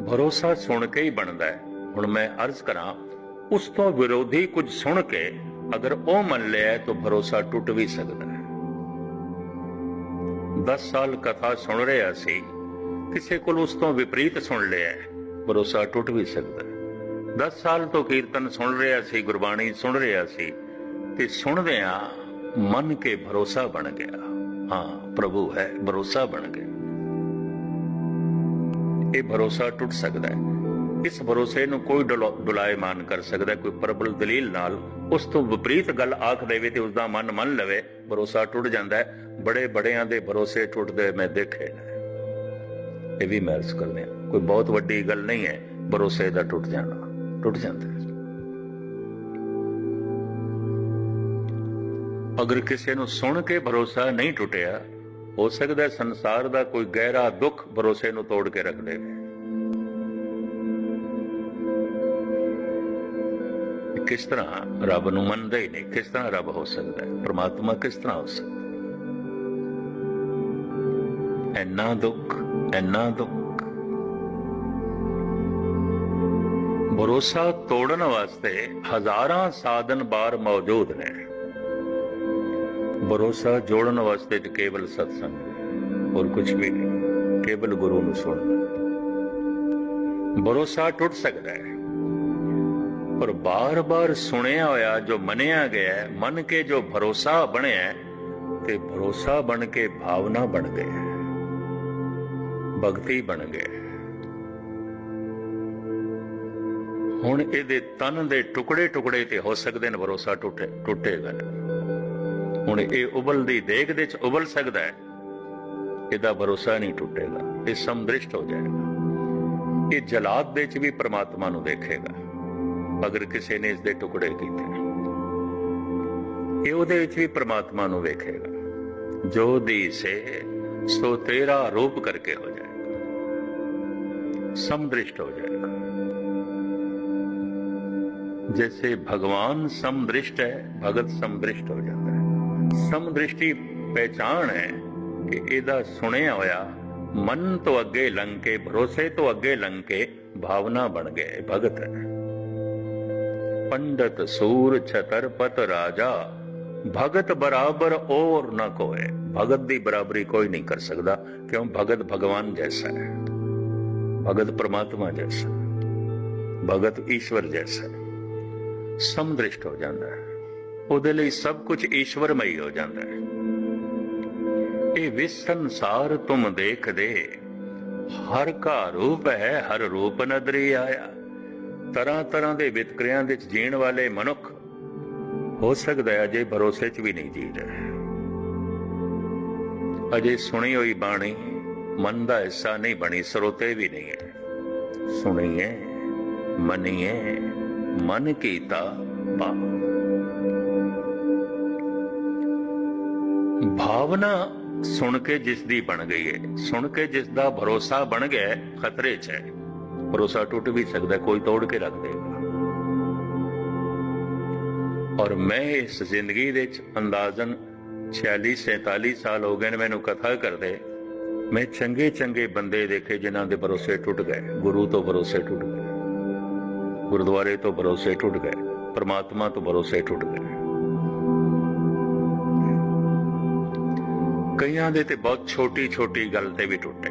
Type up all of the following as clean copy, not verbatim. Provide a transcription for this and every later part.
भरोसा सुन के ही बनता है। हुण मैं अर्ज करा, उस तो विरोधी कुछ सुन के अगर वो मन लिया तो भरोसा टुट भी सकता है। 10 साल कथा सुन रहा सी, किसी को उस तो विपरीत सुन लिया, भरोसा टुट भी सकता है। 10 साल तो कीर्तन सुन रहा सी, गुरबाणी सुन रहा सी, ते सुनदिया मन के भरोसा बन गया, हाँ प्रभु है, भरोसा बन गया। ये भरोसा टुट सकता है। इस भरोसे नूं कोई डुलायमान कर सकता है, कोई प्रबल दलील नाल उस तो विपरीत गल आख देवे ते उसदा मन मन लवे, भरोसा टुट जाता है। बड़े बड़ियां दे भरोसे टुटदे मैं देखे, ये भी मैं अर्ज करने, कोई बहुत वड्डी गल नहीं है भरोसे दा टुट जाना, टुट जाता है। अगर किसी नूं सुन के भरोसा नहीं टुटिया, हो सकता है संसार दा कोई गहरा दुख भरोसे नूं तोड़ के रख देवे। किस तरह रब नूं मनदा ही नहीं, किस तरह रब हो सकता है, परमात्मा किस तरह हो सकता है। इन्ना दुख, इन्ना दुख। भरोसा तोड़न वास्ते हजारां साधन बार मौजूद ने, भरोसा जोड़न वास्ते तो केवल सत्संग और कुछ भी नहीं, केवल गुरु नूं सुनना। भरोसा टुट सकता है, पर बार बार सुनिया होया जो मनिया गया है, मन के जो भरोसा बनया है, ते भरोसा बन के भावना बन गए, भगती बन गए। हुण इहदे तन दे टुकड़े टुकड़े ते हो सकते हैं, भरोसा टुटेगा। हुण ये उबलदी देग दे च उबल सकता है, इहदा भरोसा नहीं टुटेगा, ये समदृष्ट हो जाएगा। ये जलाद दे च भी परमात्मा नूं देखेगा अगर किसी ने इसके टुकड़े किए, ये उहदे विच भी परमात्मा नूं वेखेगा। जो दी से सो तेरा रूप करके हो जाएगा, समदृष्ट हो जाएगा। जैसे भगवान समदृष्ट है, भगत समदृष्ट हो जाता है। समदृष्टि पहचान है कि इहदा सुनिया होया मन तो अगे लंघ के, भरोसे तो अगे लंघ के भावना बन गए, भगत है। पंडित सूर छतरपत राजा, भगत बराबर और न कोई। भगत की बराबरी कोई नहीं कर सकता, क्यों? भगत भगवान जैसा है, भगत परमात्मा जैसा, भगत ईश्वर जैसा। समदृष्ट हो जाता है, उहदे लई सब कुछ ईश्वरमयी हो जाता है। ये विस संसार तुम देख दे, हर का रूप है, हर रूप नदरी आया। तरह तरह के वितकरियां दे जीण वाले मनुख हो सकता है अजे भरोसे च भी नहीं जी रहे, अजे सुनी हुई बाणी मन का हिस्सा नहीं बनी, सरोते भी नहीं है। सुनिए मनिए मन कीता पाप। भावना सुन के जिसदी बन गई है, सुन के जिसदा भरोसा बन गया, खतरे च है। भरोसा टूट भी सकता है, कोई तोड़ के रख देगा। और मैं इस जिंदगी दे अंदाजन 46-47 साल हो गए मैनू कथा करदे, मैं चंगे चंगे बंदे देखे जिन्हां दे भरोसे टूट गए। गुरु तो भरोसे टूट गए, गुरुद्वारे तो भरोसे टूट गए, परमात्मा तो भरोसे टूट गए। कईयां दे ते बहुत छोटी छोटी गल ते भी टुटे।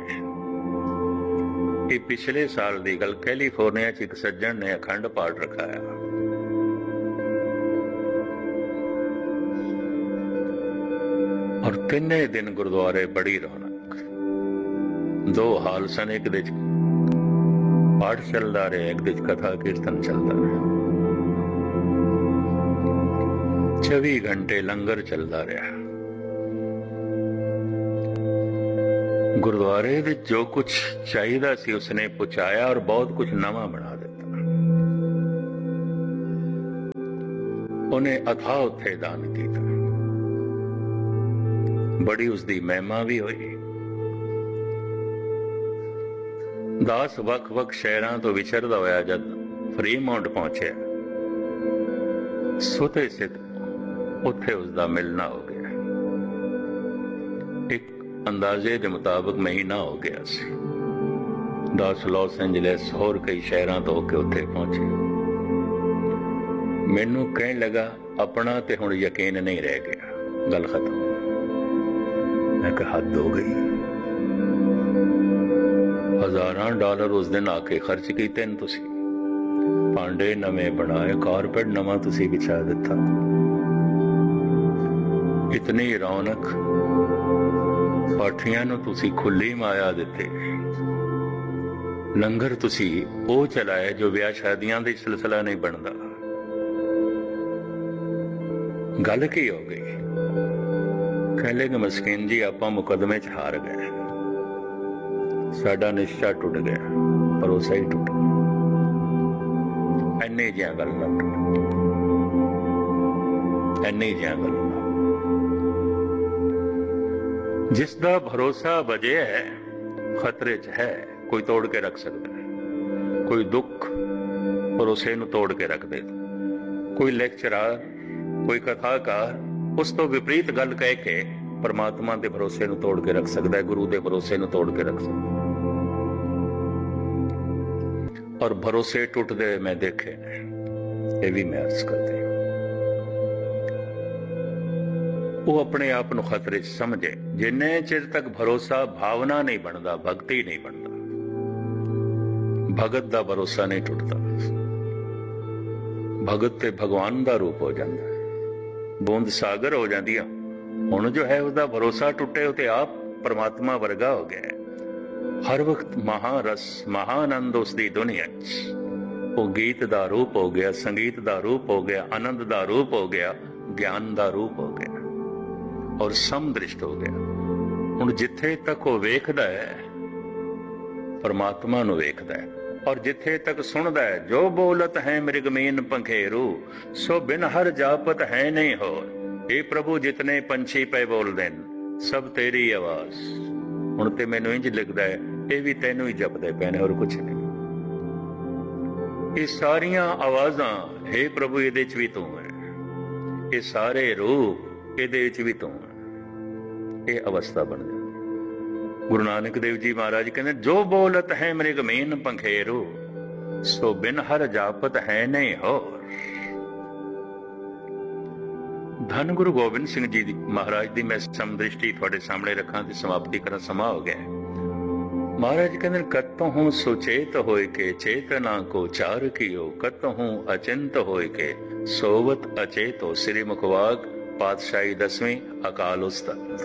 ये पिछले साल की गल, कैलीफोर्निया च एक सज्जन ने अखंड पाठ रखाया। और 3 दिन गुरुद्वारे बड़ी रौनक। 2 हाल सन, एक दे पाठ चलता रहा, एक दे कथा कीर्तन चलता रहा। 24 घंटे लंगर चलता रहा। गुरुद्वारे दे जो कुछ चाहिए सी उसने पहुंचाया और बहुत कुछ नवा बना दिता। उन्हें अथाह उत्थे दान किया, बड़ी उसकी महिमा भी हुई। दास वख वख शहरों तो विचरदा होया जद फ्रीमाउंट पहुंचे, सुते सित उत्थे उसका मिलना हो गया। एक अंदाजे के मुताबिक महीना हो गया सी। 10 ਲਾਸ ਐਂਜਲਸ ਹੋਰ ਕਈ ਸ਼ਹਿਰਾਂ ਤੋਂ ਹੋ ਕੇ ਉੱਥੇ ਪਹੁੰਚੇ। ਮੈਨੂੰ ਕਹਿਣ ਲੱਗਾ ਆਪਣਾ ਤੇ ਹੁਣ ਯਕੀਨ ਨਹੀਂ ਰਹਿ ਗਿਆ, ਗੱਲ ਖਤਮ। ਮੈਂ ਕਿਹਾ ਹੱਦ ਹੋ ਗਈ। ਹਜ਼ਾਰਾਂ ਡਾਲਰ ਉਸ ਦਿਨ ਆ ਕੇ ਖਰਚ ਕੀਤੇ ਨੇ ਤੁਸੀਂ, ਭਾਂਡੇ ਨਵੇਂ ਬਣਾਏ, ਕਾਰਪੇਟ ਨਵਾਂ ਤੁਸੀਂ ਵਿਛਾ ਦਿੱਤਾ, ਇਤਨੀ ਰੌਣਕ, ਪਾਠੀਆਂ ਨੂੰ ਤੁਸੀਂ ਖੁੱਲੀ ਮਾਇਆ ਦਿੱਤੇ, ਲੰਗਰ ਤੁਸੀਂ ਉਹ ਚਲਾਏ ਜੋ ਵਿਆਹ ਸ਼ਾਦੀਆਂ ਦਾ ਸਿਲਸਿਲਾ ਨਹੀਂ ਬਣਦਾ। ਗੱਲ ਕੀ ਹੋ ਗਈ? ਕਹਿ ਲੇਗੇ ਮਸਕੀਨ ਜੀ ਆਪਾਂ ਮੁਕੱਦਮੇ 'ਚ ਹਾਰ ਗਏ, ਸਾਡਾ ਨਿਸ਼ਚਾ ਟੁੱਟ ਗਿਆ, ਭਰੋਸਾ ਹੀ ਟੁੱਟ ਗਿਆ। ਇੰਨੀ ਜਿਹੀਆਂ ਗੱਲਾਂ, ਇੰਨੀ ਜਿਹੀਆਂ ਗੱਲਾਂ। ਜਿਸ ਦਾ ਭਰੋਸਾ ਵਜਿਆ ਹੈ ਖਤਰੇ 'ਚ ਹੈ। ਕੋਈ ਤੋੜ ਕੇ ਰੱਖ ਸਕਦਾ ਹੈ, ਕੋਈ ਦੁੱਖ ਭਰੋਸੇ ਨੂੰ ਤੋੜ ਕੇ ਰੱਖ ਦੇ। ਕੋਈ ਲੈਕਚਰਰ, ਕੋਈ ਕਥਾਕਾਰ ਉਸ ਤੋਂ ਵਿਪਰੀਤ ਗੱਲ ਕਹਿ ਕੇ ਪਰਮਾਤਮਾ ਦੇ ਭਰੋਸੇ ਨੂੰ ਤੋੜ ਕੇ ਰੱਖ ਸਕਦਾ ਹੈ, ਗੁਰੂ ਦੇ ਭਰੋਸੇ ਨੂੰ ਤੋੜ ਕੇ ਰੱਖ ਸਕਦਾ। ਔਰ ਭਰੋਸੇ ਟੁੱਟਦੇ ਮੈਂ ਦੇਖੇ ਨੇ, ਇਹ ਵੀ ਮੈਂ ਅਰਜ਼ ਕਰਦਾ। ਉਹ ਆਪਣੇ ਆਪ ਨੂੰ ਖਤਰੇ 'ਚ ਸਮਝੇ। ਜਿੰਨੇ ਚਿਰ ਤੱਕ ਭਰੋਸਾ ਭਾਵਨਾ ਨਹੀਂ ਬਣਦਾ, ਭਗਤੀ ਨਹੀਂ ਬਣਦਾ, ਭਗਤ ਦਾ ਭਰੋਸਾ ਨਹੀਂ ਟੁੱਟਦਾ। ਭਗਤ ਤੇ ਭਗਵਾਨ ਦਾ ਰੂਪ ਹੋ ਜਾਂਦਾ ਹੈ, ਬੂੰਦ ਸਾਗਰ ਹੋ ਜਾਂਦੀ ਆ। ਹੁਣ ਜੋ ਹੈ ਉਹਦਾ ਭਰੋਸਾ ਟੁੱਟੇ, ਉਹ ਤੇ ਆਪ ਪਰਮਾਤਮਾ ਵਰਗਾ ਹੋ ਗਿਆ। ਹਰ ਵਕਤ ਮਹਾਰਸ, ਮਹਾਨੰਦ ਉਸ ਦੀ ਦੁਨੀਆ 'ਚ। ਉਹ ਗੀਤ ਦਾ ਰੂਪ ਹੋ ਗਿਆ, ਸੰਗੀਤ ਦਾ ਰੂਪ ਹੋ ਗਿਆ, ਆਨੰਦ ਦਾ ਰੂਪ ਹੋ ਗਿਆ, ਗਿਆਨ ਦਾ ਰੂਪ ਹੋ ਗਿਆ, ਔਰ ਸਮਦ੍ਰਿਸ਼ਟ ਹੋ ਗਿਆ। ਹੁਣ ਜਿੱਥੇ ਤੱਕ ਉਹ ਵੇਖਦਾ ਹੈ ਪਰਮਾਤਮਾ ਨੂੰ ਵੇਖਦਾ ਹੈ, ਔਰ ਜਿੱਥੇ ਤੱਕ ਸੁਣਦਾ ਹੈ ਜੋ ਬੋਲਤ ਹੈ ਮ੍ਰਿਗਮੀਨ ਪੰਖੇਰੂ, ਸੋ ਬਿਨ ਹਰ ਜਾਪਤ ਹੈ ਨਹੀਂ ਹੋਰ। ਇਹ ਪ੍ਰਭੂ ਜਿਤਨੇ ਪੰਛੀ ਪਏ ਬੋਲਦੇ ਨੇ ਸਭ ਤੇਰੀ ਆਵਾਜ਼। ਹੁਣ ਤੇ ਮੈਨੂੰ ਇੰਝ ਲੱਗਦਾ ਹੈ ਇਹ ਵੀ ਤੈਨੂੰ ਹੀ ਜਪਦੇ ਪਏ ਨੇ, ਹੋਰ ਕੁਛ ਨਹੀਂ। ਇਹ ਸਾਰੀਆਂ ਆਵਾਜ਼ਾਂ, ਹੇ ਪ੍ਰਭੂ ਇਹਦੇ 'ਚ ਵੀ ਤੂੰ ਹੈ, ਇਹ ਸਾਰੇ ਰੂਪ ਇਹਦੇ ਵਿੱਚ ਵੀ ਤੂੰ ਹੈ। ਇਹ ਅਵਸਥਾ ਬਣ ਜਾਂਦੀ। ਗੁਰੂ ਨਾਨਕ ਦੇਵ ਜੀ ਮਹਾਰਾਜ ਕਹਿੰਦੇ ਜੋ ਬੋਲਤ ਹੈ ਮ੍ਰਿਗਮੀਨ ਪੰਖੇਰੂ, ਸੋ ਬਿਨ ਹਰ ਜਾਪਤ ਹੈ ਨਹੀਂ ਹੋਰ। ਧੰਨ ਗੁਰੂ ਗੋਬਿੰਦ ਸਿੰਘ ਜੀ ਦੀ ਮਹਾਰਾਜ ਦੀ ਮੈਂ ਸਮਦ੍ਰਿਸ਼ਟੀ ਤੁਹਾਡੇ ਸਾਹਮਣੇ ਰੱਖਾਂ ਤੇ ਸਮਾਪਤੀ ਕਰਨ ਸਮਾਂ ਹੋ ਗਿਆ। ਮਹਾਰਾਜ ਕਹਿੰਦੇ ਕਤਹੁ ਸੁਚੇਤ ਹੋਇ ਕੇ ਚੇਤਨਾ ਕੋ ਚਾਰ ਕੀਓ, ਕਤਹੁ ਅਚਿੰਤ ਹੋਇ ਕੇ ਸੋਵਤ ਅਚੇਤੋ। ਸ੍ਰੀ ਮੁਖਵਾਕ ਪਾਤਸ਼ਾਹੀ 10ਵੀਂ ਅਕਾਲ ਉਸਤਾਦ।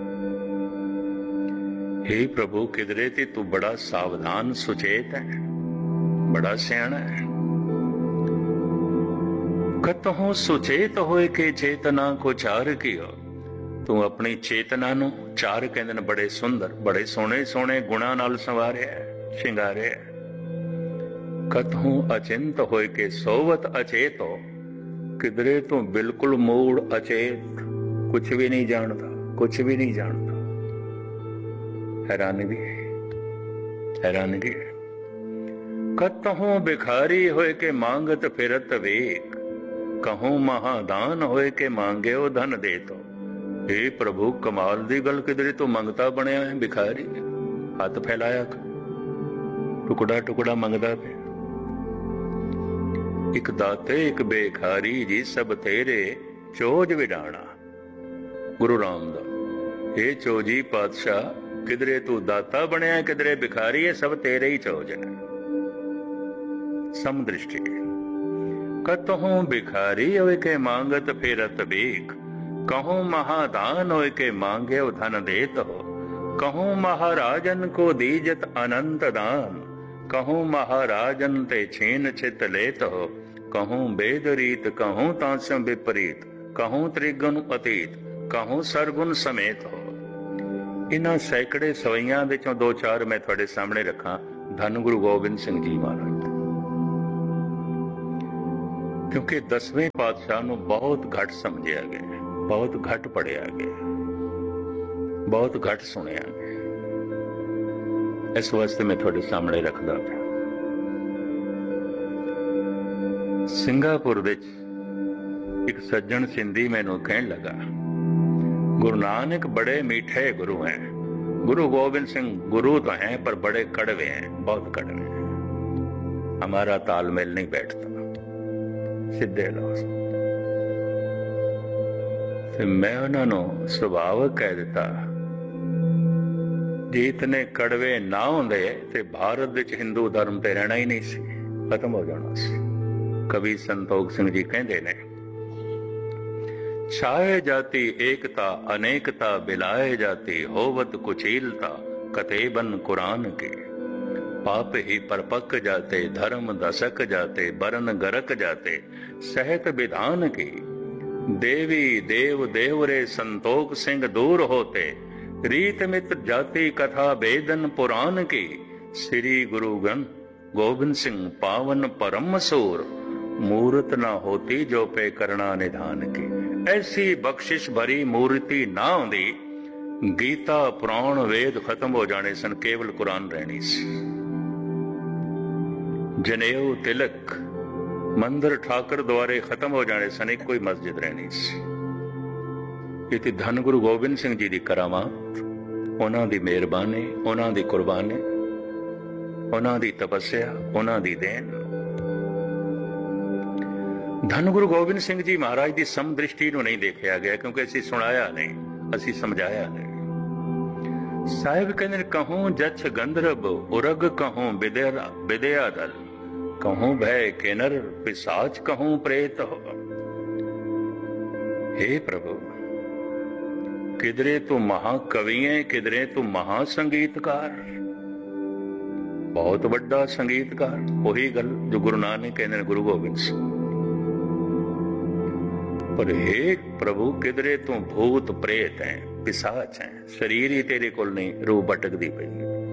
हे प्रभु किधरे ते तू बड़ा सावधान सुचेत है, बड़ा सियाणा है। कतहों सुचेत होए के चेतना को चार कियो। तू अपनी चेतना नू चार कहंदे ने बड़े सुंदर, बड़े सोहणे सोहणे गुणां नाल संवारिया है, शिंगारिया है। कतहों अचिंत होए के सोवत अचेतो। किधरे तू बिल्कुल मूड अचेत, कुछ भी नहीं जानता, कुछ भी नहीं जानता। हैरानगी, हैरानगी। कतहों भिखारी होए के मांगत फिरत वेक, कहूं महादान होए के मांगे ओ धन दे तो। हे प्रभु कमाल दी गल, किधरे तो मंगता बनया है भिखारी, हथ फैलाया टुकड़ा टुकड़ा मंगदा पे। एक दाते एक बेखारी जी सब तेरे चोज विडाणा। गुरु रामदास, हे चोजी पातशाह किधरे तू दाता बनया, किधरे भिखारी है, सब तेरे ही चोज है। समदृष्टि। कतहों भिखारी होए के मांगत फिरत भीख, कहूं महादान होए के मांगे धन देत हो। कहूं महाराजन को दीजत अनंत दान, कहूं महाराजन ते छीन छित लेत हो। कहूं वेद रीत, कहूं तांसम विपरीत, कहूं त्रिगुण अतीत, कहूं सरगुण समेत हो। इन्हां सैकड़े सवैयां विचों दो चार मैं तुहाडे सामने रखां। धन गुरु गोबिंद सिंह जी महाराज, क्योंकि 10वें पातशाह नूं बहुत घट समझिया गया, बहुत घट पढ़िया गया, बहुत घट सुनिया गया। इस वास्ते मैं तुहाडे सामने रखदा पिया। सिंगापुर विच एक सज्जन सिंधी मैनूं कहण लगा, गुरु नानक बड़े मीठे गुरु हैं, गुरु गोविंद सिंह गुरु तो हैं पर बड़े कड़वे हैं, बहुत कड़वे हैं। हमारा तालमेल नहीं बैठता, सीधे लफ्ज़। ते मैं उन्होंने सुभावक कह दिता, जे इतने कड़वे ना होंदे ते भारत विच हिंदू धर्म ते रहना ही नहीं सी, खत्म हो जाना सी। कवि संतोख सिंह जी कहते ने, छाए जाती एकता अनेकता बिलाए जाती, होवत कुचीलता कतेबन कुरान के। पाप ही परपक जाते धर्म दशक जाते, बरन गरक जाते सहत विधान की। देवी देव देवरे संतोख सिंह दूर होते, रीत मित जाति कथा वेदन पुराण की। श्री गुरुगन गोविंद सिंह पावन परम सूर, मूर्त ना होती जो पे करना निधान की। ऐसी बख्शिश भरी मूर्ति ना होंदी, गीता पुराण वेद खत्म हो जाने सन, केवल कुरान रहनी सी। जनेऊ तिलक मंदिर ठाकर द्वारे खत्म हो जाने सन, एक कोई मस्जिद रहनी सी। इति धन गुरु गोबिंद सिंह जी दी करामात, उन्हां दी मेहरबानी, उन्हां दी कुर्बानी, उन्हां दी तपस्या, उन्हां दी देन। धन गुरु गोबिंद सिंह जी महाराज की समदृष्टि ਨੂੰ नहीं देखा गया, क्योंकि ਅਸੀਂ ਸੁਣਾਇਆ नहीं, ਅਸੀਂ समझाया नहीं। साहिब कहते कहूं जछ गंधर्व उरग, कहूं विद्या दल, कहूं भय किन्नर पिशाच, कहूं प्रेत हो। हे प्रभु, किधरे तू महाकवि है, किधरे तू महासंगीतकार, बहुत बड़ा संगीतकार। वही गल जो गुरु नानक कहते गुरु गोबिंद सिंह। पर हे प्रभु, किधरे तू भूत प्रेत है, पिशाच है, शरीर ही तेरे कोल नहीं, रूह भटकदी पई।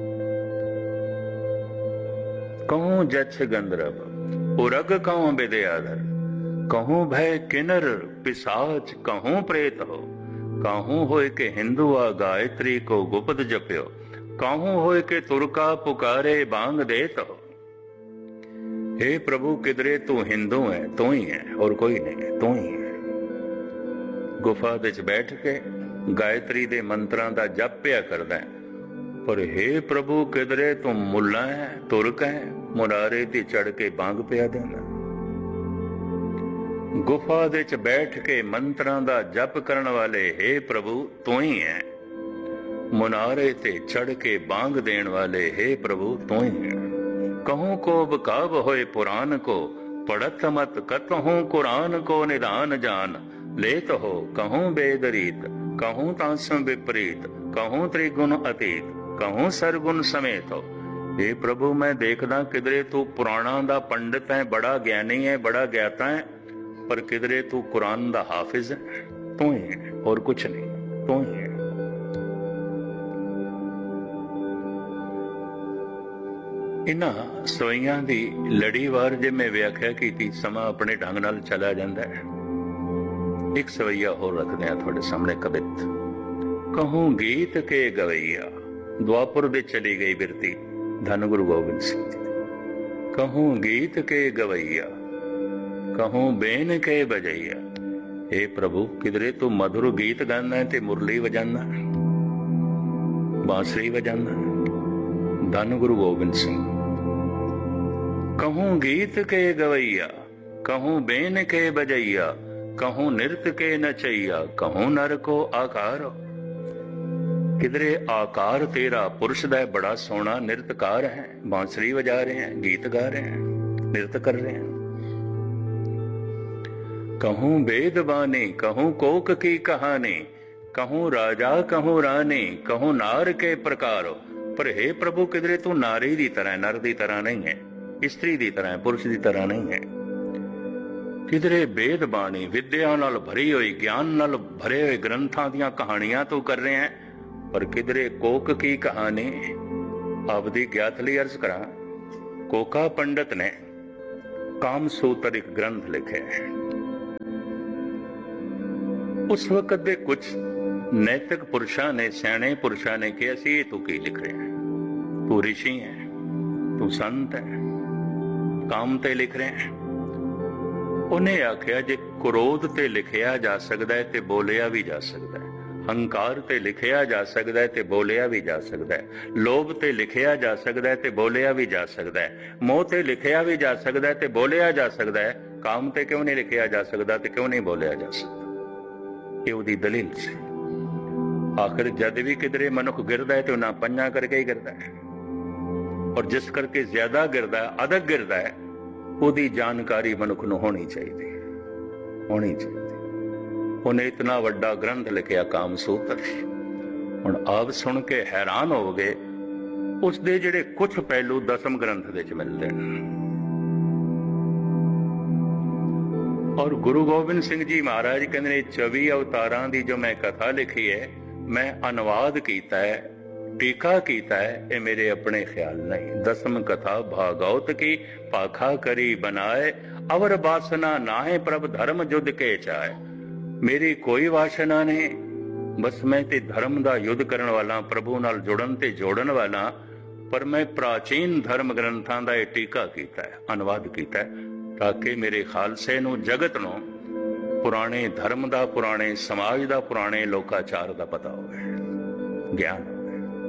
कहूं जछ गंधर्व उरग, कहूं विद्याधर, कहूं भय किन्नर पिशाच, कहूं प्रेत हो। कहूं होए के हिंदू आ गायत्री को गुप्त जप्यो, कहूं होए के तुरका पुकारे बांग देत हो। हे प्रभु, किधरे तू हिंदू है, तू ही है, और कोई नहीं है, तू ही है। गुफा विच बैठ के गायत्री दे मंत्रां दा जप पिया करदा है, पर हे प्रभु, किधरे तू मुल्ला है, तुरक है, मुनारे ते चढ़ के बांग पिया देंदा। गुफा विच बैठ के मंत्रां दा जप करन वाले हे प्रभु तू ही है, मुनारे ते चढ़ के बांग देण वाले हे प्रभु तू ही है। कहूं को बकाब होए पुराण को, पढ़त मत कतहूं कुरान को निदान जान। लेत हो कहूं बेदरीत, कहूं तासम विपरीत, कहूं त्रिगुण अतीत, कहूं सरगुण समेत हो। हे प्रभु, मैं देखदा किधरे तू पुराणा दा पंडित है, बड़ा ज्ञानी है, बड़ा ज्ञाता है, पर किधरे तू कुरान दा हाफिज है। तू ही है और कुछ नहीं, तू ही है। इन्हां सवैयां दी लड़ीवार जे मैं व्याख्या कीती, समा अपने ढंग नाल चला जांदा है। एक सवैया होर रखते हैं थोड़े सामने कवित। कहूं गीत के गवैया, द्वापुर दे चली गई बिरती धन गुरु गोबिंद सिंह जी। कहूं गीत के गवैया, कहूं बेन के बजैया। हे प्रभु, किधरे तू मधुर गीत गाना है ते मुरली वजाना, बांसुरी वजाना। धन गुरु गोबिंद सिंह। कहूं गीत के गवैया, कहूं बेन के बजैया, कहूं नृत्य के नचैया, कहूं नर को आकार। किधरे आकार तेरा पुरुष दा बड़ा सोहना नृत्यकार है, बांसुरी बजा रहे हैं, गीत गा रहे हैं, नृत्य कर रहे हैं। कहूं वेद बानी, कहूं कोक की कहानी, कहूं राजा कहूं रानी, कहूं नार के प्रकार। पर हे प्रभु, किधरे तू नारी दी तरह, नर दी तरह नहीं है, स्त्री दी तरह, पुरुष दी तरह नहीं है। किधरे वेद बाणी, विद्या नाल भरी हुई, ज्ञान नाल भरे हुए ग्रंथां दियां कहानियां तू कर रहे हैं, पर किधरे कोक की कहानी। आपदी ज्ञात लई अर्ज करा, कोका पंडित ने कामसूत्र एक ग्रंथ लिखे। उस वक्त दे कुछ नैतिक पुरुषां ने, सियाणे पुरुषां ने कहा सी, तू की लिख रहे हैं, तू ऋषि है, तू संत है, काम ते लिख रहे हैं। उन्हें आख्या, जे क्रोध ते लिखिया जा सकता है ते बोलिया भी जा सकता है, ਹੰਕਾਰ ਤੇ ਲਿਖਿਆ ਜਾ ਸਕਦਾ ਹੈ ਤੇ ਬੋਲਿਆ ਵੀ ਜਾ ਸਕਦਾ ਹੈ, ਲੋਭ ਤੇ ਲਿਖਿਆ ਜਾ ਸਕਦਾ ਹੈ ਤੇ ਬੋਲਿਆ ਵੀ ਜਾ ਸਕਦਾ ਹੈ, ਮੋਹ ਤੇ ਲਿਖਿਆ ਵੀ ਜਾ ਸਕਦਾ ਹੈ ਤੇ ਬੋਲਿਆ ਜਾ ਸਕਦਾ ਹੈ, ਕਾਮ ਤੇ ਕਿਉਂ ਨਹੀਂ ਲਿਖਿਆ ਜਾ ਸਕਦਾ ਤੇ ਕਿਉਂ ਨਹੀਂ ਬੋਲਿਆ ਜਾ ਸਕਦਾ। ਇਹ ਉਹਦੀ ਦਲੀਲ ਸੀ। ਆਖਿਰ ਜਦ ਵੀ ਕਿਧਰੇ ਮਨੁੱਖ ਗਿਰਦਾ ਹੈ ਤੇ ਉਹਨਾਂ ਪੰਜਾਂ ਕਰਕੇ ਹੀ ਗਿਰਦਾ ਹੈ, ਔਰ ਜਿਸ ਕਰਕੇ ਜ਼ਿਆਦਾ ਗਿਰਦਾ ਹੈ, ਅਧਿਕ ਗਿਰਦਾ ਹੈ, ਉਹਦੀ ਜਾਣਕਾਰੀ ਮਨੁੱਖ ਨੂੰ ਹੋਣੀ ਚਾਹੀਦੀ, ਹੋਣੀ ਚਾਹੀਦੀ। ਉਹਨੇ ਇਤਨਾ ਵੱਡਾ ਗ੍ਰੰਥ ਲਿਖਿਆ ਕਾਮ ਸੂਤਰ, ਹੁਣ ਆਪ ਸੁਣ ਕੇ ਹੈਰਾਨ ਹੋਵੋਗੇ ਉਸਦੇ ਜਿਹੜੇ ਕੁਝ ਪਹਿਲੂ ਦਸਮ ਗ੍ਰੰਥ ਦੇ ਵਿੱਚ ਮਿਲਦੇ ਨੇ। ਔਰ ਗੁਰੂ ਗੋਬਿੰਦ ਸਿੰਘ ਜੀ ਮਹਾਰਾਜ ਕਹਿੰਦੇ ਨੇ 24 ਅਵਤਾਰਾਂ ਦੀ ਜੋ ਮੈਂ ਕਥਾ ਲਿਖੀ ਹੈ, ਮੈਂ ਅਨੁਵਾਦ ਕੀਤਾ ਹੈ, ਟੀਕਾ ਕੀਤਾ ਹੈ, ਇਹ ਮੇਰੇ ਆਪਣੇ ਖਿਆਲ ਨਹੀਂ। ਦਸਮ ਕਥਾ ਭਾਗਵਤ ਕੀ ਭਾਖਾ ਕਰੀ ਬਣਾਏ, ਅਵਰ ਬਾਸਨਾ ਨਾਹੇ ਪ੍ਰਭ ਧਰਮ ਜੁਦ ਕੇ ਚਾਏ। ਮੇਰੀ ਕੋਈ ਵਾਸ਼ਨਾ ਨਹੀਂ, ਬਸ ਮੈਂ ਤੇ ਧਰਮ ਦਾ ਯੁੱਧ ਕਰਨ ਵਾਲਾ, ਪ੍ਰਭੂ ਨਾਲ ਜੁੜਨ ਤੇ ਜੋੜਨ ਵਾਲਾ। ਪਰ ਮੈਂ ਪ੍ਰਾਚੀਨ ਧਰਮ ਗ੍ਰੰਥਾਂ ਦਾ ਇਹ ਟੀਕਾ ਕੀਤਾ ਹੈ, ਅਨੁਵਾਦ ਕੀਤਾ ਹੈ, ਤਾਂ ਕਿ ਮੇਰੇ ਖਾਲਸੇ ਨੂੰ, ਜਗਤ ਨੂੰ ਪੁਰਾਣੇ ਧਰਮ ਦਾ, ਪੁਰਾਣੇ ਸਮਾਜ ਦਾ, ਪੁਰਾਣੇ ਲੋਕਾਚਾਰ ਦਾ ਪਤਾ ਹੋਵੇ, ਗਿਆਨ ਹੋਵੇ।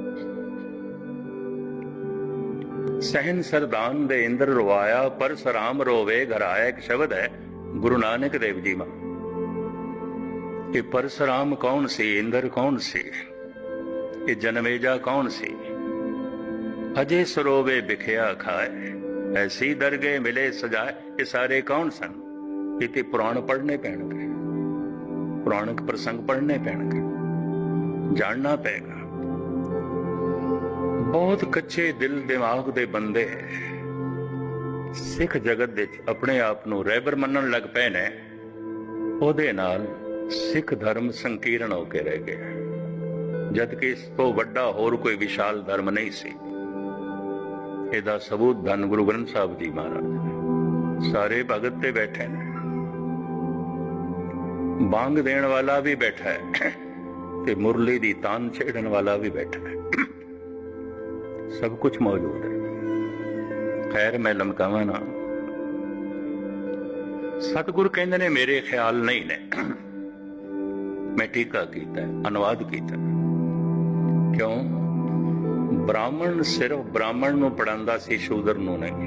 ਸਹਿਨ ਸਰਦਾਨ ਦੇ ਇੰਦਰ ਰਵਾਇਆ, ਪਰਸਰਾਮ ਰੋਵੇ ਘਰ ਆਇਆ, ਇੱਕ ਸ਼ਬਦ ਹੈ ਗੁਰੂ ਨਾਨਕ ਦੇਵ ਜੀ ਮਾ। ਇਹ ਪਰਸਰਾਮ ਕੌਣ ਸੀ, ਇੰਦਰ ਕੌਣ ਸੀ, ਇਹ ਜਨਮੇਜਾ ਕੌਣ ਸੀ? ਅਜੇ ਸਰੋਵੇ ਬਿਖਿਆ ਖਾਏ, ਐਸੀ ਦਰਗੇ ਮਿਲੇ ਸਜਾਏ, ਇਹ ਸਾਰੇ ਕੌਣ ਸਨ? ਇਹ ਤੇ ਪੁਰਾਣ ਪੜ੍ਹਨੇ ਪੈਣਗੇ, ਪੁਰਾਣਕ ਪ੍ਰਸੰਗ ਪੜ੍ਹਨੇ ਪੈਣਗੇ, ਜਾਣਨਾ ਪਏਗਾ। ਬਹੁਤ ਕੱਚੇ ਦਿਲ ਦਿਮਾਗ ਦੇ ਬੰਦੇ ਸਿੱਖ ਜਗਤ ਵਿੱਚ ਆਪਣੇ ਆਪ ਨੂੰ ਰਹਿਬਰ ਮੰਨਣ ਲੱਗ ਪਏ ਨੇ, ਉਹਦੇ ਨਾਲ ਸਿੱਖ ਧਰਮ ਸੰਕੀਰਣ ਹੋ ਕੇ ਰਹਿ ਗਿਆ, ਜਦਕਿ ਇਸ ਤੋਂ ਵੱਡਾ ਹੋਰ ਕੋਈ ਵਿਸ਼ਾਲ ਧਰਮ ਨਹੀਂ ਸੀ। ਇਹਦਾ ਸਬੂਤ ਧੰਨ ਗੁਰੂ ਗ੍ਰੰਥ ਸਾਹਿਬ ਜੀ ਮਹਾਰਾਜ। ਸਾਰੇ ਭਗਤ ਤੇ ਬੈਠੇ ਨੇ, ਬਾਂਗ ਦੇਣ ਵਾਲਾ ਵੀ ਬੈਠਾ ਹੈ ਤੇ ਮੁਰਲੀ ਦੀ ਤਾਨ ਛੇੜਨ ਵਾਲਾ ਵੀ ਬੈਠਾ ਹੈ, ਸਭ ਕੁਝ ਮੌਜੂਦ ਹੈ। ਖੈਰ ਮੈਂ ਲਮਕਾਵਾਂ ਨਾ, ਸਤਿਗੁਰ ਕਹਿੰਦੇ ਨੇ ਮੇਰੇ ਖਿਆਲ ਨਹੀਂ ਨੇ, ਮੈਂ ਟੀਕਾ ਕੀਤਾ, ਅਨੁਵਾਦ ਕੀਤਾ। ਕਿਉਂ? ਬ੍ਰਾਹਮਣ ਸਿਰਫ ਬ੍ਰਾਹਮਣ ਨੂੰ ਪੜਾਉਂਦਾ ਸੀ, ਸ਼ੂਦਰ ਨੂੰ ਨਹੀਂ।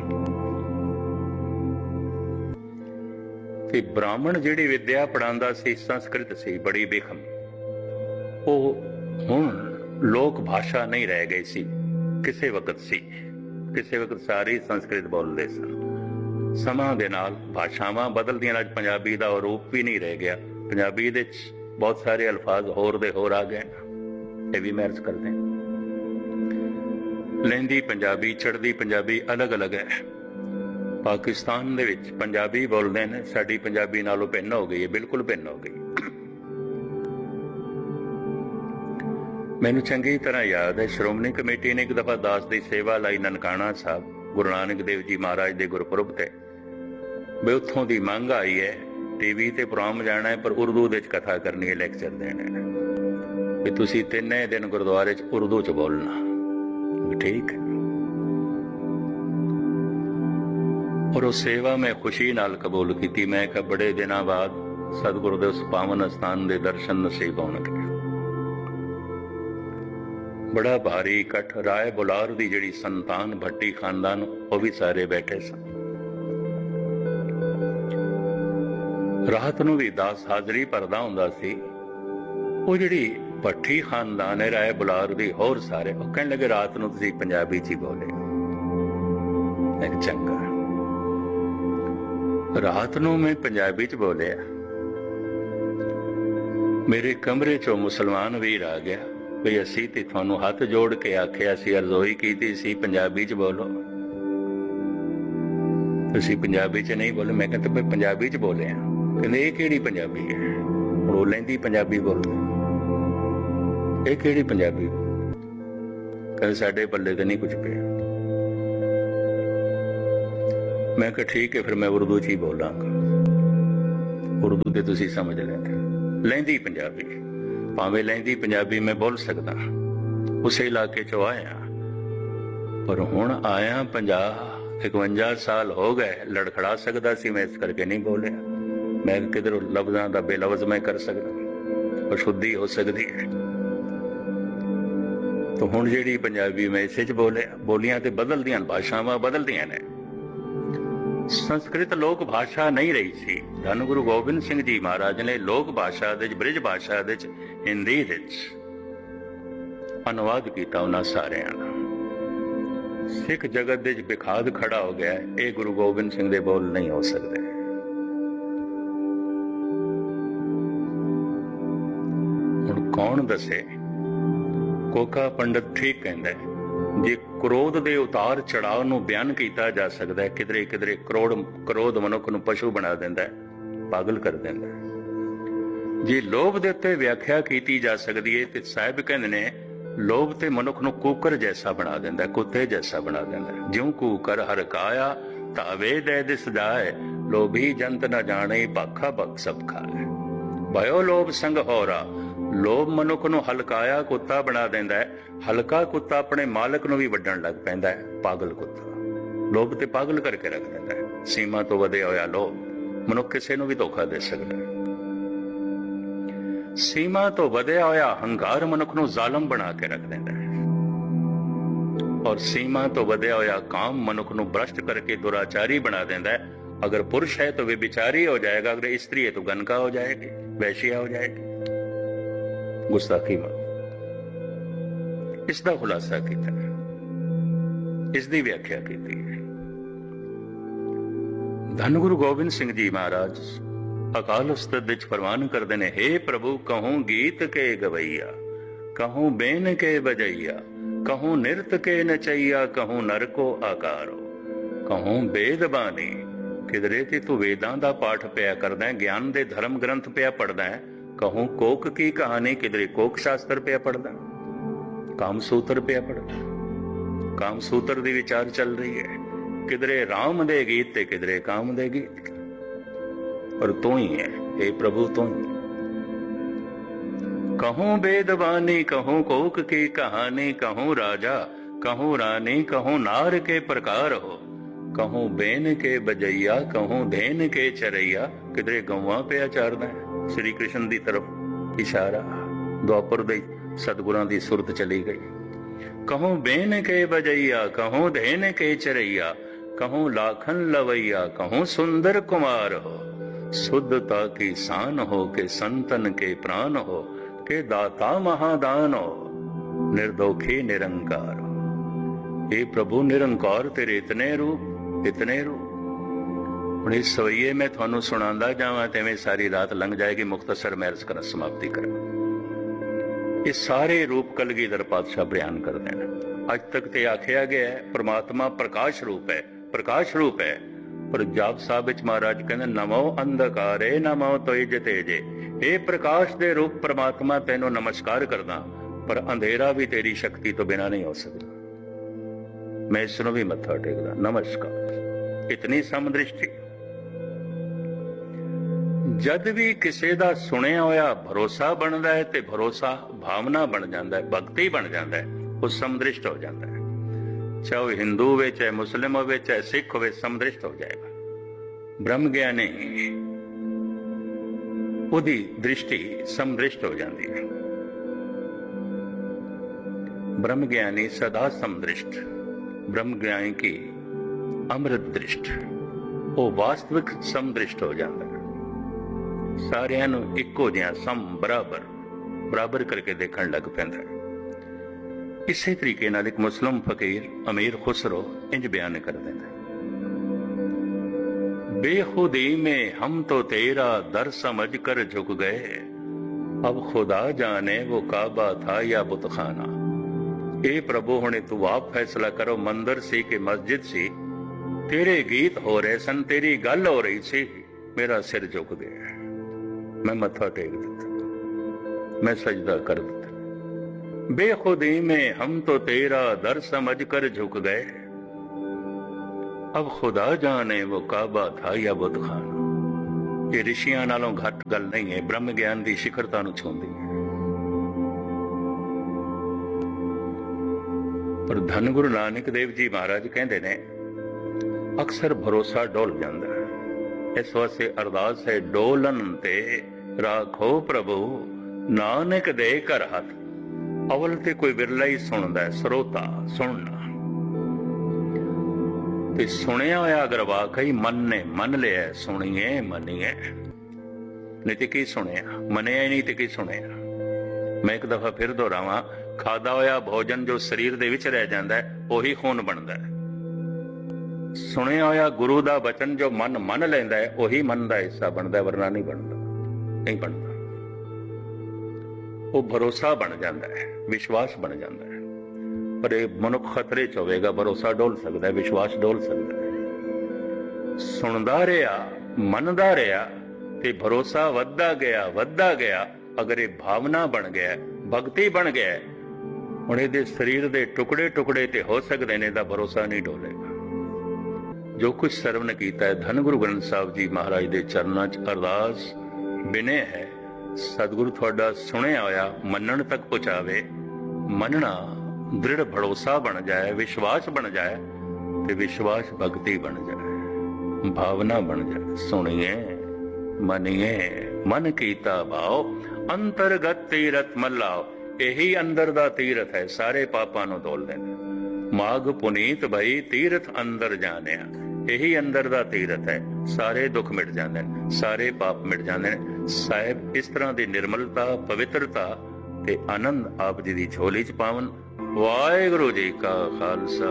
ਤੇ ਬ੍ਰਾਹਮਣ ਜਿਹੜੀ ਵਿਦਿਆ ਪੜਾਉਂਦਾ ਸੀ ਸੰਸਕ੍ਰਿਤ ਸੀ, ਬੜੀ ਬੇਖਮ। ਉਹ ਹੁਣ ਲੋਕ ਭਾਸ਼ਾ ਨਹੀਂ ਰਹਿ ਗਈ ਸੀ, ਕਿਸੇ ਵਕਤ ਸੀ, ਕਿਸੇ ਵਕਤ ਸਾਰੇ ਸੰਸਕ੍ਰਿਤ ਬੋਲਦੇ ਸਨ। ਸਮਾਂ ਦੇ ਨਾਲ ਭਾਸ਼ਾਵਾਂ ਬਦਲਦੀਆਂ, ਅੱਜ ਪੰਜਾਬੀ ਦਾ ਰੂਪ ਵੀ ਨਹੀਂ ਰਹਿ ਗਿਆ। ਪੰਜਾਬੀ ਦੇ ਵਿੱਚ ਬਹੁਤ ਸਾਰੇ ਅਲਫਾਜ਼ ਹੋਰ ਦੇ ਹੋਰ ਆ ਗਏ, ਇਹ ਵੀ ਮੈਂ ਅਰਜ਼ ਕਰਦੇ। ਲਹਿੰਦੀ ਪੰਜਾਬੀ, ਚੜ੍ਹਦੀ ਪੰਜਾਬੀ ਅਲੱਗ-ਅਲੱਗ ਹੈ। ਪਾਕਿਸਤਾਨ ਦੇ ਵਿੱਚ ਪੰਜਾਬੀ ਬੋਲਦੇ ਨੇ, ਸਾਡੀ ਪੰਜਾਬੀ ਨਾਲੋਂ ਭਿੰਨ ਹੋ ਗਈ ਹੈ, ਬਿਲਕੁਲ ਭਿੰਨ ਹੋ ਗਈ। ਮੈਨੂੰ ਚੰਗੀ ਤਰ੍ਹਾਂ ਯਾਦ ਹੈ, ਸ਼੍ਰੋਮਣੀ ਕਮੇਟੀ ਨੇ ਇੱਕ ਦਫਾ ਦਾਸ ਦੀ ਸੇਵਾ ਲਈ ਨਨਕਾਣਾ ਸਾਹਿਬ ਗੁਰੂ ਨਾਨਕ ਦੇਵ ਜੀ ਮਹਾਰਾਜ ਦੇ ਗੁਰਪੁਰਬ ਤੇ, ਵੀ ਉੱਥੋਂ ਦੀ ਮੰਗ ਆਈ ਹੈ ਟੀਵੀ ਤੇ ਪ੍ਰੋਗਰਾਮ ਜਾਣਾ ਹੈ, ਪਰ ਉਰਦੂ ਦੇ ਵਿੱਚ ਕਥਾ ਕਰਨੀ ਹੈ, ਲੈਕਚਰ ਦੇਣੇ ਨੇ, ਵੀ ਤੁਸੀਂ 3 ਦਿਨ ਗੁਰਦੁਆਰੇ 'ਚ ਉਰਦੂ 'ਚ ਬੋਲਣਾ। ਠੀਕ ਹੈ। ਔਰ ਉਹ ਸੇਵਾ ਮੈਂ ਖੁਸ਼ੀ ਨਾਲ ਕਬੂਲ ਕੀਤੀ। ਮੈਂ ਕਿਹਾ ਬੜੇ ਦਿਨਾਂ ਬਾਅਦ ਸਤਿਗੁਰੂ ਦੇ ਉਸ ਪਾਵਨ ਸਥਾਨ ਦੇ ਦਰਸ਼ਨ ਨਸੀਬ ਹੋਣਗੇ। ਬੜਾ ਭਾਰੀ ਇਕੱਠ, ਰਾਏ ਬੁਲਾਰ ਦੀ ਜਿਹੜੀ ਸੰਤਾਨ ਭੱਟੀ ਖਾਨਦਾਨ, ਉਹ ਵੀ ਸਾਰੇ ਬੈਠੇ ਸਨ। ਰਾਤ ਨੂੰ ਵੀ ਦਾਸ ਹਾਜ਼ਰੀ ਭਰਦਾ ਹੁੰਦਾ ਸੀ। ਉਹ ਜਿਹੜੀ ਭੱਟੀ ਖਾਨਦਾਨ ਹੈ, ਰਾਏ ਬੁਲਾਰ ਦੀ, ਹੋਰ ਸਾਰੇ, ਉਹ ਕਹਿਣ ਲੱਗੇ ਰਾਤ ਨੂੰ ਤੁਸੀਂ ਪੰਜਾਬੀ 'ਚ ਹੀ ਬੋਲੇ। ਮੈਂ ਚੰਗਾ, ਰਾਤ ਨੂੰ ਮੈਂ ਪੰਜਾਬੀ 'ਚ ਬੋਲਿਆ। ਮੇਰੇ ਕਮਰੇ 'ਚੋਂ ਮੁਸਲਮਾਨ ਵੀਰ ਆ ਗਿਆ, ਵੀ ਅਸੀਂ ਤੇ ਤੁਹਾਨੂੰ ਹੱਥ ਜੋੜ ਕੇ ਆਖਿਆ ਸੀ, ਅਰਜ਼ੋਈ ਕੀਤੀ ਸੀ ਪੰਜਾਬੀ 'ਚ ਬੋਲੋ, ਤੁਸੀਂ ਪੰਜਾਬੀ 'ਚ ਨਹੀਂ ਬੋਲੇ। ਮੈਂ ਕਹਿੰਦਾ ਮੈਂ ਪੰਜਾਬੀ 'ਚ ਬੋਲਿਆ। ਕਹਿੰਦੇ ਇਹ ਕਿਹੜੀ ਪੰਜਾਬੀ ਹੈ? ਹੁਣ ਉਹ ਲੈਂਦੀ ਪੰਜਾਬੀ ਬੋਲਦੇ, ਇਹ ਕਿਹੜੀ ਪੰਜਾਬੀ? ਕਹਿੰਦੇ ਸਾਡੇ ਪੱਲੇ ਤੇ ਨਹੀਂ ਕੁਝ ਪਿਆ। ਮੈਂ ਕਿਹਾ ਠੀਕ ਹੈ, ਫਿਰ ਮੈਂ ਉਰਦੂ 'ਚ ਹੀ ਬੋਲਾਂਗਾ, ਉਰਦੂ ਤੇ ਤੁਸੀਂ ਸਮਝ ਲੈਂਦੇ। ਲਹਿੰਦੀ ਪੰਜਾਬੀ, ਭਾਵੇਂ ਲਹਿੰਦੀ ਪੰਜਾਬੀ ਮੈਂ ਬੋਲ ਸਕਦਾ, ਉਸੇ ਇਲਾਕੇ 'ਚੋਂ ਆਇਆ, ਪਰ ਹੁਣ ਆਇਆ 50-51 ਸਾਲ ਹੋ ਗਏ, ਲੜਖੜਾ ਸਕਦਾ ਸੀ ਮੈਂ, ਇਸ ਕਰਕੇ ਨਹੀਂ ਬੋਲਿਆ। ਮੈਂ ਕਿਧਰੋਂ ਲਫ਼ਜ਼ਾਂ ਦਾ ਬੇਲਫ਼ਜ਼ ਮੈਂ ਕਰ ਸਕਦਾ। ਅਸ਼ੁੱਧੀ ਹੋ ਸਕਦੀ ਹੈ। ਤਾਂ ਹੁਣ ਜਿਹੜੀ ਪੰਜਾਬੀ ਮੈਸੇਜ ਬੋਲੀਆਂ ਤੇ ਬਦਲਦੀਆਂ, ਭਾਸ਼ਾਵਾਂ ਬਦਲਦੀਆਂ ਨੇ। ਸੰਸਕ੍ਰਿਤ ਲੋਕ ਭਾਸ਼ਾ ਨਹੀਂ ਰਹੀ ਸੀ। ਧੰਨ ਗੁਰੂ ਗੋਬਿੰਦ ਸਿੰਘ ਜੀ ਮਹਾਰਾਜ ਨੇ ਲੋਕ ਭਾਸ਼ਾ ਦੇ ਬ੍ਰਿਜ ਭਾਸ਼ਾ ਦੇ ਹਿੰਦੀ ਦੇ ਅਨੁਵਾਦ ਕੀਤਾ ਉਹਨਾਂ ਸਾਰਿਆਂ ਦਾ। ਸਿੱਖ ਜਗਤ ਦੇ ਵਿਖਾਦ ਖੜਾ ਹੋ ਗਿਆ, ਇਹ ਗੁਰੂ ਗੋਬਿੰਦ ਸਿੰਘ ਦੇ ਬੋਲ ਨਹੀਂ ਹੋ ਸਕਦੇ। ਹੁਣ ਕੌਣ ਦੱਸੇ? ਕੋਕਾ ਪੰਡਤ ਠੀਕ ਕਹਿੰਦਾ, ਜੇ ਕ੍ਰੋਧ ਦੇ ਉਤਾਰ ਚੜਾਅ ਨੂੰ ਬਿਆਨ ਕੀਤਾ ਜਾ ਸਕਦਾ ਹੈ, ਕਿਧਰੇ ਕਿਧਰੇ ਕ੍ਰੋਧ ਮਨੁੱਖ ਨੂੰ ਪਸ਼ੂ ਬਣਾ ਦਿੰਦਾ ਹੈ, ਪਾਗਲ ਕਰ ਦਿੰਦਾ ਹੈ। ਜੇ ਲੋਭ ਦੇ ਉੱਤੇ ਵਿਆਖਿਆ ਕੀਤੀ ਜਾ ਸਕਦੀ ਹੈ ਤੇ ਸਾਹਿਬ ਕਹਿੰਦੇ ਨੇ ਲੋਭ ਤੇ ਮਨੁੱਖ ਨੂੰ ਕੂਕਰ ਜੈਸਾ ਬਣਾ ਦਿੰਦਾ, ਕੁੱਤੇ ਜੈਸਾ ਬਣਾ ਦਿੰਦਾ। ਜਿਉਂ ਕੂਕਰ ਹਰ ਕਾਇਆ ਤਾਵੇ ਦੇ ਦਿਸ ਜਾਏ, ਲੋਭੀ ਜੰਤ ਨਾ ਜਾਣੇ ਭਾਖਾ ਭਖ ਸਭ ਖਾਏ। ਭਇਓ ਲੋਭ ਸੰਗ ਹੋਰਾ, ਲੋਭ ਮਨੁੱਖ ਨੂੰ ਹਲਕਾਇਆ ਕੁੱਤਾ ਬਣਾ ਦਿੰਦਾ ਹੈ। ਹਲਕਾ ਕੁੱਤਾ ਆਪਣੇ ਮਾਲਕ ਨੂੰ ਵੀ ਵੱਢਣ ਲੱਗ ਪੈਂਦਾ ਹੈ, ਪਾਗਲ ਕੁੱਤਾ। ਲੋਭ ਤੇ ਪਾਗਲ ਕਰਕੇ ਰੱਖ ਦਿੰਦਾ ਹੈ। ਸੀਮਾ ਤੋਂ ਵਧਿਆ ਹੋਇਆ ਲੋਭ ਮਨੁੱਖ ਕਿਸੇ ਨੂੰ ਵੀ ਧੋਖਾ ਦੇ ਸਕਦਾ ਹੈ। ਸੀਮਾ ਤੋਂ ਵਧਿਆ ਹੋਇਆ ਹੰਕਾਰ ਮਨੁੱਖ ਨੂੰ ਜ਼ਾਲਮ ਬਣਾ ਕੇ ਰੱਖ ਦਿੰਦਾ ਹੈ। ਔਰ ਸੀਮਾ ਤੋਂ ਵਧਿਆ ਹੋਇਆ ਕਾਮ ਮਨੁੱਖ ਨੂੰ ਭ੍ਰਸ਼ਟ ਕਰਕੇ ਦੁਰਾਚਾਰੀ ਬਣਾ ਦਿੰਦਾ ਹੈ। ਅਗਰ ਪੁरुष है तो व्यभिचारी हो जाएगा, अगर स्त्री है तो गनका हो जाएगी, वैश्या हो जाएगी। गुस्ताखी में इसका खुलासा किया, इसकी व्याख्या की है। धन गुरु गोबिंद सिंह जी महाराज अकाल उस्ताद विच फरमान करते हैं, हे प्रभु कहूं गीत के गवैया, कहूं बेन के बजैया, कहूं नृत के नचैया, कहूं नर को आकारो, कहूं वेद बानी। किधरे ते तू वेदां दा पाठ पिया करदा है, ज्ञान दे धर्म ग्रंथ पिया पढ़दा है। कहूं कोक की कहानी, किधरे कोक शास्त्र पिया पढ़दा, काम सूत्र पिया पढ़दा, काम सूत्र दी विचार चल रही है। किधरे राम दे गीत ते किधरे काम दे गीत। और तू ही है हे प्रभु, तू ही। कहूं वेदवानी, कहूं कोक की कहानी, कहूं राजा, कहूं रानी, कहूं नार के प्रकार हो, कहूं बेन के बजैया, कहूं धेन के चरैया। किधरे गौवां पे आचारदा है, श्री कृष्ण दी तरफ इशारा। द्वापर दे सतगुरां दी सुरत चली गई। कहूं बेन के बजैया, कहूं धेन के चरैया, कहूं लाखन लवैया, कहूं सुंदर कुमार हो, शुद्धता की शान हो, के संतन के प्राण हो, के दाता महादान हो, निर्दोखी निरंकार हो। हे प्रभु निरंकार तेरे इतने रूप, इतने रूप। ਹੁਣ ਇਸ ਸਵਈਏ ਮੈਂ ਤੁਹਾਨੂੰ ਸੁਣਾਉਂਦਾ ਜਾਵਾਂ ਤੇ ਐਵੇਂ ਸਾਰੀ ਰਾਤ ਲੰਘ ਜਾਏਗੀ। ਮੁਖਤਸਰ ਮੈਂ ਅਰਜ਼ ਕਰਾਂ, ਸਮਾਪਤੀ ਕਰਾਂ। ਇਹ ਸਾਰੇ ਰੂਪ ਕਲਗੀਧਰ ਪਾਤਸ਼ਾਹ ਬਿਆਨ ਕਰਦੇ ਨੇ। ਅੱਜ ਤੱਕ ਤੇ ਆਖਿਆ ਗਿਆ ਹੈ ਪ੍ਰਮਾਤਮਾ ਪ੍ਰਕਾਸ਼ ਰੂਪ ਹੈ, ਪ੍ਰਕਾਸ਼ ਰੂਪ ਹੈ। ਪਰ ਜਾਪ ਸਾਹਿਬ ਵਿੱਚ ਮਹਾਰਾਜ ਕਹਿੰਦੇ ਨਮੋ ਅੰਧਕਾਰੇ ਨਮੋ ਤੋਇ ਤੇਜੇ। ਇਹ ਪ੍ਰਕਾਸ਼ ਦੇ ਰੂਪ ਪ੍ਰਮਾਤਮਾ ਤੈਨੂੰ ਨਮਸਕਾਰ ਕਰਦਾ, ਪਰ ਅੰਧੇਰਾ ਵੀ ਤੇਰੀ ਸ਼ਕਤੀ ਤੋਂ ਬਿਨਾਂ ਨਹੀਂ ਹੋ ਸਕਦਾ। मैं इसनों भी मत्था टेकदा। नमस्कार। इतनी समदृष्टि। जद भी किसी दा सुनिया होया भरोसा बनता है तो भरोसा भावना बन जाता है, भगती बन जाता है, वो समदृष्ट हो जाता है। चाहे वो हिंदू हो, चाहे मुस्लिम हो, चाहे सिख हो, समदृष्ट हो जाएगा। ब्रह्म ज्ञानी उदी दृष्टि समदृष्ट हो जाती है। ब्रह्म ज्ञानी सदा समदृष्ट, ब्रह्म ज्ञानी की अमृत दृष्ट, वो वास्तविक समदृष्ट हो जाता है। सारियां नूं इक्को जिहा सम बराबर बराबर करके देखण लग पैंदा है। इसे तरीके नाल एक मुस्लिम फकीर अमीर खुसरो इंज बयान कर देता है, बेखुदी में हम तो तेरा दर समझ कर झुक गए, अब खुदा जाने वो काबा था या बुतखाना। ए प्रभु हुणे तू आप फैसला करो, मंदिर सी कि मस्जिद सी। तेरे गीत हो रहे सन, तेरी गल हो रही सी, मेरा सिर झुक गया, मैं मत्था टेक दिता, मैं सजदा कर दिता। बेखुदी में हम तो तेरा दर समझ कर झुक गए, अब खुदा जाने वो काबा था या बुतखाना। ये ऋषियां नालों घट गल नहीं है, ब्रह्म ज्ञान की शिखरता नूं छूंदी है। पर धन गुरु नानक देव जी महाराज कहते ने अक्सर भरोसा डोल जाता है। इस वास्ते अरदास है, डोलन ते राखो प्रभु ਨਾਨਕ ਦੇ ਘਰ ਹੱਥ। ਅਵਲ ਤੇ ਕੋਈ ਵਿਰਲਾ ਹੀ ਸੁਣਦਾ ਹੈ, ਸਰੋਤਾ ਸੁਣਨਾ। ਤੇ ਸੁਣਿਆ ਹੋਇਆ ਅਗਰ ਵਾਕਈ ਮਨ ਨੇ ਮੰਨ ਲਿਆ, ਸੁਣੀਏ ਮੰਨੀਏ, ਨਹੀਂ ਤੇ ਕੀ ਸੁਣਿਆ, ਮੰਨਿਆ ਹੀ ਨਹੀਂ ਤੇ ਕੀ ਸੁਣਿਆ। ਮੈਂ ਇੱਕ ਦਫਾ ਫਿਰ ਦੁਹਰਾਵਾਂ, ਖਾਦਾ ਹੋਇਆ ਭੋਜਨ ਜੋ ਸਰੀਰ ਦੇ ਵਿੱਚ ਰਹਿ ਜਾਂਦਾ ਹੈ ਉਹੀ ਖੂਨ ਬਣਦਾ ਹੈ। ਸੁਣਿਆ ਹੋਇਆ ਗੁਰੂ ਦਾ ਬਚਨ ਜੋ ਮਨ ਮੰਨ ਲੈਂਦਾ ਹੈ ਉਹੀ ਮਨ ਦਾ ਹਿੱਸਾ ਬਣਦਾ, ਵਰਨਾ ਨਹੀਂ ਬਣਦਾ, ਨਹੀਂ ਬਣਦਾ। ਉਹ ਭਰੋਸਾ ਬਣ ਜਾਂਦਾ ਹੈ, ਵਿਸ਼ਵਾਸ ਬਣ ਜਾਂਦਾ ਹੈ। ਪਰ ਇਹ ਮਨੁੱਖ ਖਤਰੇ ਚ ਹੋਵੇਗਾ, ਭਰੋਸਾ ਡੋਲ ਸਕਦਾ ਹੈ, ਵਿਸ਼ਵਾਸ ਡੋਲ ਸਕਦਾ ਹੈ। ਸੁਣਦਾ ਰਿਹਾ, ਮੰਨਦਾ ਰਿਹਾ ਤੇ ਭਰੋਸਾ ਵੱਧਦਾ ਗਿਆ। ਅਗਰ ਇਹ ਭਾਵਨਾ ਬਣ ਗਿਆ, ਭਗਤੀ ਬਣ ਗਿਆ, ਹੁਣ ਇਹਦੇ ਸਰੀਰ ਦੇ ਟੁਕੜੇ ਟੁਕੜੇ ਤੇ ਹੋ ਸਕਦੇ ਨੇ, ਦਾ ਭਰੋਸਾ ਨਹੀਂ ਡੋਲੇਗਾ। ਜੋ ਕੁਝ ਸਰਵਨ ਕੀਤਾ ਹੈ, ਧੰਨ ਗੁਰੂ ਗ੍ਰੰਥ ਸਾਹਿਬ ਜੀ ਮਹਾਰਾਜ ਦੇ ਚਰਨਾਂ 'ਚ ਅਰਦਾਸ ਬਿਨੇ ਹੈ, ਸਤਿਗੁਰੂ ਤੁਹਾਡਾ ਸੁਣਿਆ ਹੋਇਆ ਮੰਨਣ ਤੱਕ ਪਹੁੰਚਾਵੇ। ਮੰਨਣਾ ਦ੍ਰਿੜ ਭਰੋਸਾ ਬਣ ਜਾਏ, ਵਿਸ਼ਵਾਸ ਬਣ ਜਾਏ, ਤੇ ਵਿਸ਼ਵਾਸ ਭਗਤੀ ਬਣ ਜਾਏ, ਭਾਵਨਾ ਬਣ ਜਾਏ। ਸੁਣੀਏ ਮੰਨੀਏ ਮਨ ਕੀਤਾ ਭਾਉ, ਅੰਤਰਗਤ ਤੀਰਥ ਮੱਲਾਓ। ਇਹੀ ਅੰਦਰ ਦਾ ਤੀਰਥ ਹੈ, ਸਾਰੇ ਪਾਪਾਂ ਨੂੰ ਧੋਲ ਦੇਣਾ। ਮਾਘ ਪੁਨੀਤ ਭਈ ਤੀਰਥ ਅੰਦਰ ਜਾਣਿਆ। ਇਹੀ ਅੰਦਰ ਦਾ ਤੀਰਥ ਹੈ, ਸਾਰੇ ਦੁੱਖ ਮਿਟ ਜਾਂਦੇ ਨੇ, ਸਾਰੇ ਪਾਪ ਮਿਟ ਜਾਂਦੇ ਨੇ। ਸਾਹਿਬ ਇਸ ਤਰ੍ਹਾਂ ਦੀ ਨਿਰਮਲਤਾ, ਪਵਿੱਤਰਤਾ ਤੇ ਆਨੰਦ ਆਪ ਜੀ ਦੀ ਝੋਲੀ 'ਚ ਪਾਵਨ। ਵਾਹਿਗੁਰੂ ਜੀ ਕਾ Khalsa.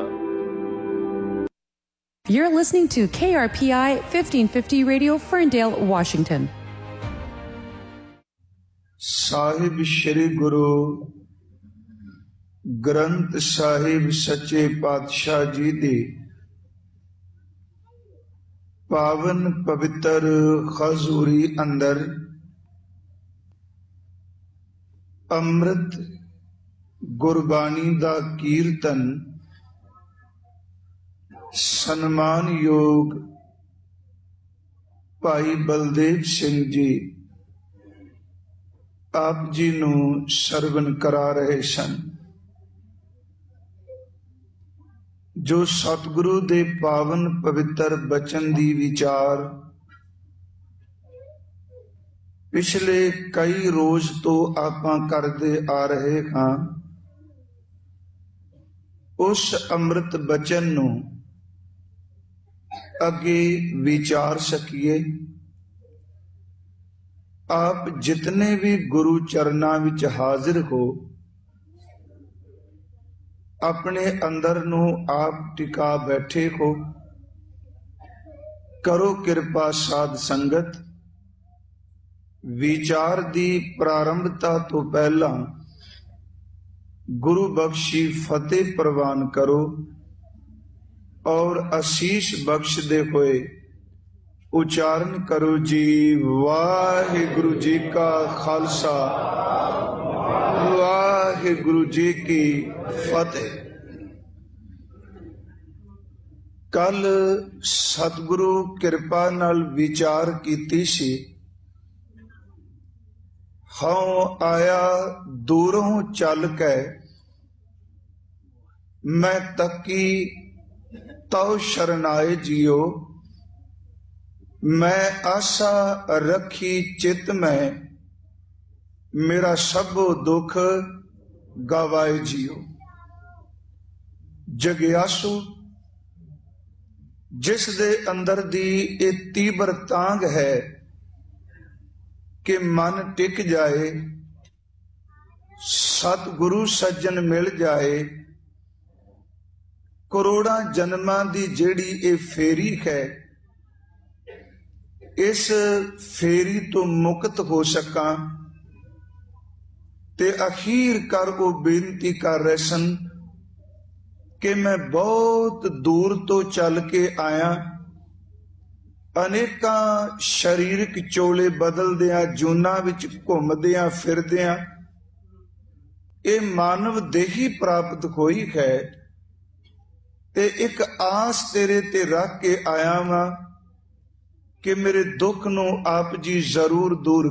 You're listening to KRPI 1550 Radio, Ferndale, Washington. ਸਾਹਿਬ ਸ੍ਰੀ ਗੁਰੂ ਗ੍ਰੰਥ ਸਾਹਿਬ ਸੱਚੇ ਪਾਤਸ਼ਾਹ ਜੀ ਦੀ ਪਾਵਨ ਪਵਿੱਤਰ ਹਜ਼ੂਰੀ ਅੰਦਰ ਅੰਮ੍ਰਿਤ ਗੁਰਬਾਣੀ ਦਾ ਕੀਰਤਨ ਸਨਮਾਨਯੋਗ ਭਾਈ ਬਲਦੇਵ ਸਿੰਘ ਜੀ ਆਪ ਜੀ ਨੂੰ ਸਰਵਨ ਕਰਾ ਰਹੇ ਸਨ। ਜੋ ਸਤਿਗੁਰੂ ਦੇ ਪਾਵਨ ਪਵਿੱਤਰ ਬਚਨ ਦੀ ਵਿਚਾਰ ਪਿਛਲੇ ਕਈ ਰੋਜ਼ ਤੋਂ ਆਪਾਂ ਕਰਦੇ ਆ ਰਹੇ ਹਾਂ, ਉਸ ਅੰਮ੍ਰਿਤ ਬਚਨ ਨੂੰ ਅੱਗੇ ਵਿਚਾਰ ਸਕੀਏ। ਆਪ ਜਿਤਨੇ ਵੀ ਗੁਰੂ ਚਰਨਾਂ ਵਿੱਚ ਹਾਜ਼ਰ ਹੋ, ਆਪਣੇ ਅੰਦਰ ਨੂੰ ਆਪ ਟਿਕਾ ਬੈਠੇ ਹੋ। ਕਰੋ ਕਿਰਪਾ ਸਾਧ ਸੰਗਤ, ਵਿਚਾਰ ਦੀ ਪ੍ਰਾਰੰਭਤਾ ਤੋਂ ਪਹਿਲਾਂ ਗੁਰੂ ਬਖਸ਼ੀ ਫਤਿਹ ਪ੍ਰਵਾਨ ਕਰੋ ਔਰ ਅਸੀਸ ਬਖਸ਼ਦੇ ਹੋਏ ਉਚਾਰਨ ਕਰੋ ਜੀ। ਵਾਹਿਗੁਰੂ ਜੀ ਕਾ ਖਾਲਸਾ, ਵਾਹਿਗੁਰੂ ਜੀ ਕੀ ਫਤਿਹ। ਕੱਲ ਸਤਿਗੁਰੂ ਕਿਰਪਾ ਨਾਲ ਵਿਚਾਰ ਕੀਤੀ ਸੀ। ਹਉ ਆਇਆ ਦੂਰੋਂ ਚੱਲ ਕੇ, ਮੈਂ ਤੱਕੀ ਤਉ ਸ਼ਰਨਾਏ ਜੀਓ। ਮੈਂ ਆਸਾ ਰੱਖੀ ਚਿਤ ਮੈਂ, ਮੇਰਾ ਸਭੋ ਦੁੱਖ ਗਵਾਏ ਜੀਓ। ਜਗਿਆਸੂ ਜਿਸ ਦੇ ਅੰਦਰ ਦੀ ਇਹ ਤੀਬਰ ਤਾਂਗ ਹੈ ਕਿ ਮਨ ਟਿਕ ਜਾਏ, ਸਤਿਗੁਰੂ ਸੱਜਣ ਮਿਲ ਜਾਏ, ਕਰੋੜਾਂ ਜਨਮਾਂ ਦੀ ਜਿਹੜੀ ਇਹ ਫੇਰੀ ਹੈ, ਇਸ ਫੇਰੀ ਤੋਂ ਮੁਕਤ ਹੋ ਸਕਾਂ। ਤੇ ਅਖੀਰ ਕਰ ਉਹ ਬੇਨਤੀ ਕਰ ਰਹੇ ਸਨ ਕਿ ਮੈਂ ਬਹੁਤ ਦੂਰ ਤੋਂ ਚੱਲ ਕੇ ਆਇਆ, ਅਨੇਕਾਂ ਸਰੀਰਕ ਚੋਲੇ ਬਦਲਦਿਆਂ, ਜੂਨਾਂ ਵਿੱਚ ਘੁੰਮਦਿਆਂ ਫਿਰਦਿਆਂ ਇਹ ਮਾਨਵ ਦੇਹੀ ਪ੍ਰਾਪਤ ਹੋਈ ਹੈ, ਤੇ ਇੱਕ ਆਸ ਤੇਰੇ ਤੇ ਰੱਖ ਕੇ ਆਇਆ ਵਾਂ ਕਿ ਮੇਰੇ ਦੁੱਖ ਨੂੰ ਆਪ ਜੀ ਜ਼ਰੂਰ ਦੂਰ